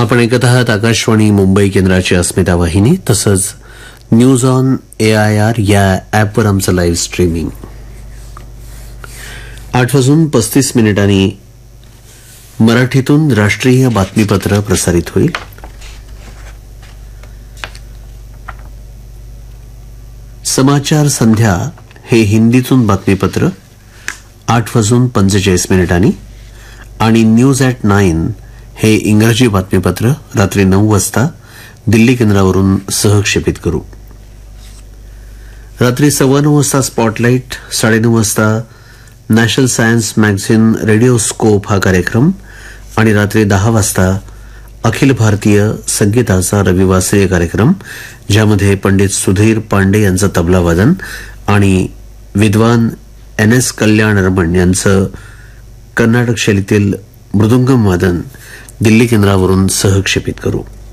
आपण ऐकत आहात आकाशवाणी मुंबई केंद्राची अस्मिता वाहिनी तसंच न्यूज ऑन AIR या ॲपवर आमचं लाईव्ह स्ट्रीमिंग 8:35 मराठीतून राष्ट्रीय बातमीपत्र प्रसारित होईल. समाचार संध्या हे हिंदीतून बातमीपत्र 8:45 आणि न्यूज ॲट 9 हे इंग्रजी बातमीपत्र रात्री 9 वाजता दिल्ली केंद्रावरून सहक्षेपित करू. रात्री 9:15 वाजता स्पॉटलाइट, 9:30 वाजता national science magazine radio scope हा कार्यक्रम आणि रात्री 10 वाजता अखिल भारतीय संगीताचा रविवासरीय कार्यक्रम, ज्यामध्ये पंडित सुधीर पांडे यांचं तबला वादन आणि विद्वान NS कल्याण रमण यांचं कर्नाटक शैलीतील मृदुंगम वादन दिल्ली केंद्रावरून सहक्षेपित करू.